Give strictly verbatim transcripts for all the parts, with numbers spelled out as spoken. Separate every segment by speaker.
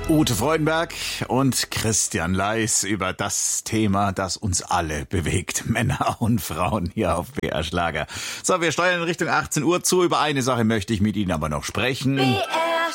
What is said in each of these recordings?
Speaker 1: Ute Freudenberg und Christian Leis über das Thema, das uns alle bewegt. Männer und Frauen hier auf B R Schlager. So, wir steuern in Richtung achtzehn Uhr zu. Über eine Sache möchte ich mit Ihnen aber noch sprechen.
Speaker 2: B R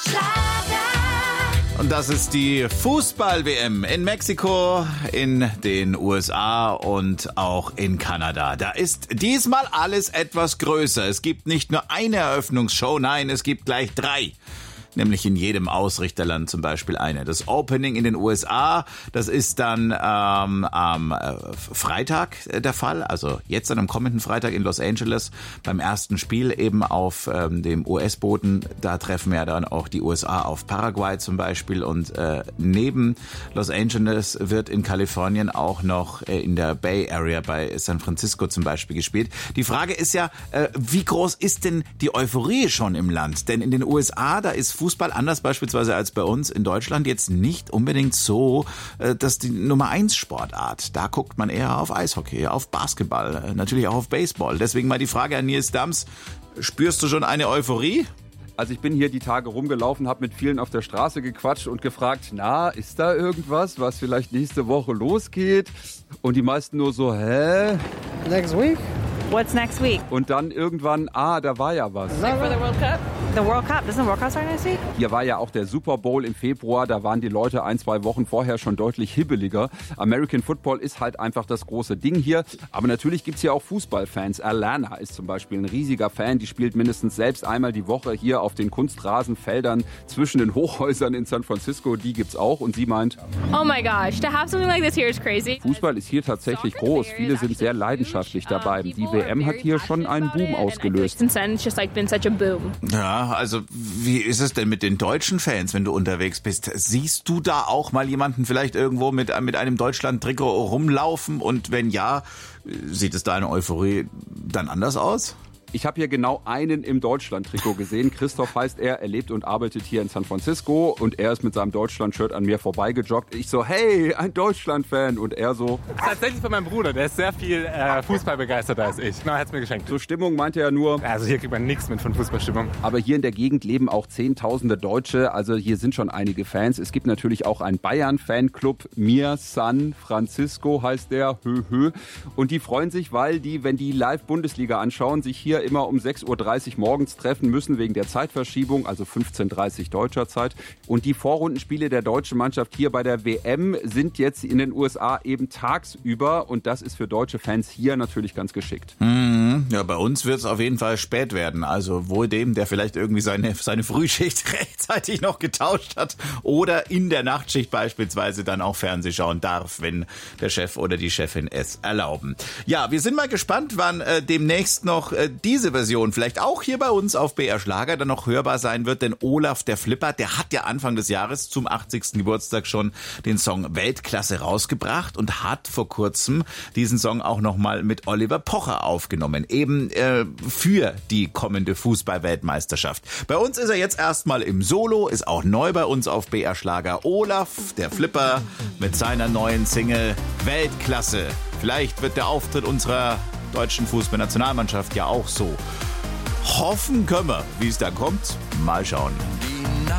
Speaker 2: Schlager.
Speaker 1: Und das ist die Fußball-W M in Mexiko, in den U S A und auch in Kanada. Da ist diesmal alles etwas größer. Es gibt nicht nur eine Eröffnungsshow, nein, es gibt gleich drei. Nämlich in jedem Ausrichterland zum Beispiel eine. Das Opening in den U S A, das ist dann ähm, am äh, Freitag äh, der Fall, also jetzt dann am kommenden Freitag in Los Angeles beim ersten Spiel eben auf ähm, dem U S-Boden. Da treffen ja dann auch die U S A auf Paraguay zum Beispiel und äh, neben Los Angeles wird in Kalifornien auch noch äh, in der Bay Area bei San Francisco zum Beispiel gespielt. Die Frage ist ja, äh, wie groß ist denn die Euphorie schon im Land? Denn in den U S A, da ist Fußball anders beispielsweise als bei uns in Deutschland jetzt nicht unbedingt so, dass die Nummer eins Sportart. Da guckt man eher auf Eishockey, auf Basketball, natürlich auch auf Baseball. Deswegen mal die Frage an Nils Dams, spürst du schon eine Euphorie?
Speaker 3: Also ich bin hier die Tage rumgelaufen, habe mit vielen auf der Straße gequatscht und gefragt, na, ist da irgendwas, was vielleicht nächste Woche losgeht? Und die meisten nur so, hä?
Speaker 4: Next week?
Speaker 5: What's next week?
Speaker 3: Und dann irgendwann, ah, da war ja was.
Speaker 5: Like for the World Cup? The World Cup? Doesn't the World Cup start next week?
Speaker 3: Hier war ja auch der Super Bowl im Februar, da waren die Leute ein, zwei Wochen vorher schon deutlich hibbeliger. American Football ist halt einfach das große Ding hier. Aber natürlich gibt's hier auch Fußballfans. Alana ist zum Beispiel ein riesiger Fan, die spielt mindestens selbst einmal die Woche hier auf den Kunstrasenfeldern zwischen den Hochhäusern in San Francisco. Die gibt's auch und sie meint,
Speaker 2: Oh my gosh, to have something like this here is crazy.
Speaker 3: Fußball ist hier tatsächlich groß. Viele sind sehr leidenschaftlich dabei. Die W M hat hier schon einen Boom ausgelöst.
Speaker 2: Since then, it's just like been such a boom.
Speaker 1: Ja, also wie ist es denn mit den deutschen Fans, wenn du unterwegs bist? Siehst du da auch mal jemanden vielleicht irgendwo mit, mit einem Deutschland-Trikot rumlaufen? Und wenn ja, sieht es da eine Euphorie dann anders aus?
Speaker 3: Ich habe hier genau einen im Deutschland-Trikot gesehen. Christoph heißt er, er lebt und arbeitet hier in San Francisco und er ist mit seinem Deutschland-Shirt an mir vorbeigejoggt. Ich so, hey, ein Deutschland-Fan. Und er so...
Speaker 6: Tatsächlich von meinem Bruder, der ist sehr viel äh, Fußball begeisterter als ich. Na, er hat's mir geschenkt.
Speaker 3: Zur Stimmung meinte er nur...
Speaker 6: Also hier kriegt man nichts mit von Fußballstimmung.
Speaker 3: Aber hier in der Gegend leben auch Zehntausende Deutsche, also hier sind schon einige Fans. Es gibt natürlich auch einen Bayern-Fanclub, Mir San Francisco heißt der, hö hö. Und die freuen sich, weil die, wenn die Live-Bundesliga anschauen, sich hier immer um sechs Uhr dreißig morgens treffen müssen wegen der Zeitverschiebung, also fünfzehn Uhr dreißig deutscher Zeit. Und die Vorrundenspiele der deutschen Mannschaft hier bei der W M sind jetzt in den U S A eben tagsüber und das ist für deutsche Fans hier natürlich ganz geschickt.
Speaker 1: Mhm. Ja, bei uns wird es auf jeden Fall spät werden. Also wohl dem, der vielleicht irgendwie seine, seine Frühschicht rechtzeitig noch getauscht hat oder in der Nachtschicht beispielsweise dann auch Fernseh schauen darf, wenn der Chef oder die Chefin es erlauben. Ja, wir sind mal gespannt, wann äh, demnächst noch äh, diese Version vielleicht auch hier bei uns auf B R Schlager dann noch hörbar sein wird, denn Olaf der Flipper, der hat ja Anfang des Jahres zum achtzigsten Geburtstag schon den Song Weltklasse rausgebracht und hat vor kurzem diesen Song auch nochmal mit Oliver Pocher aufgenommen, eben äh, für die kommende Fußball-Weltmeisterschaft. Bei uns ist er jetzt erstmal im Solo, ist auch neu bei uns auf B R Schlager. Olaf der Flipper mit seiner neuen Single Weltklasse. Vielleicht wird der Auftritt unserer deutschen Fußballnationalmannschaft ja auch so. Hoffen können wir, wie es da kommt. Mal schauen.